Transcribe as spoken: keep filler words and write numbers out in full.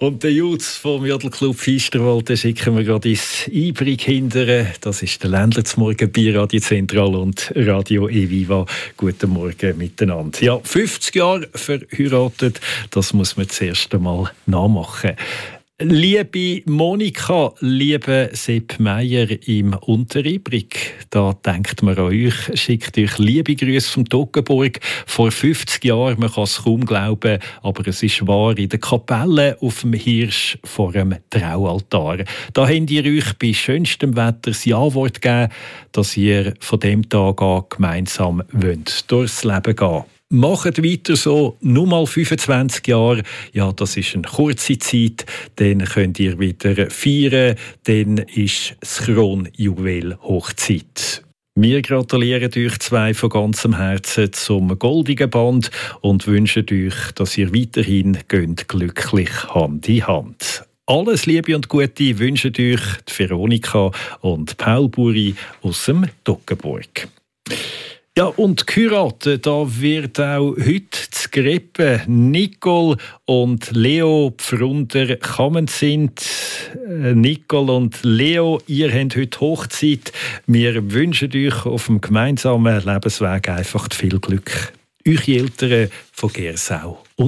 Und den Jutz vom Jodelclub Fiesterwald den schicken wir gerade ins Ibrig hindern. Das ist der Ländler zum Morgen bei Radio Zentral und Radio Eviva. Guten Morgen miteinander. Ja, fünfzig Jahre verheiratet, das muss man zuerst einmal nachmachen. Liebe Monika, liebe Sepp Meier im Unteribrig, da denkt man an euch, schickt euch liebe Grüße vom Toggenburg. Vor fünfzig Jahren, man kann es kaum glauben, aber es ist wahr, in der Kapelle auf dem Hirsch vor dem Traualtar. Da habt ihr euch bei schönstem Wetter das Ja-Wort gegeben, dass ihr von dem Tag an gemeinsam wollt, durchs Leben gehen. Macht weiter so, nur mal fünfundzwanzig Jahre, ja, das ist eine kurze Zeit, dann könnt ihr wieder feiern, dann ist das Kronjuwel Hochzeit. Wir gratulieren euch zwei von ganzem Herzen zum goldigen Band und wünschen euch, dass ihr weiterhin geht, glücklich Hand in Hand. Alles Liebe und Gute wünschen euch die Veronika und Paul Buri aus dem Toggenburg. Ja, und geheiratet, da wird auch heute zu Greppen Nicole und Leo Pfrunder Kammen sind. Nicole und Leo, ihr habt heute Hochzeit. Wir wünschen euch auf dem gemeinsamen Lebensweg einfach viel Glück. Eure Eltern von Gersau.